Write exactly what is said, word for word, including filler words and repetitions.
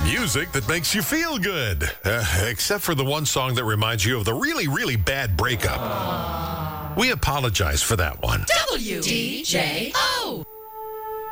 Music that makes you feel good. Uh, except for the one song that reminds you of the really, really bad breakup. We apologize for that one. W D J O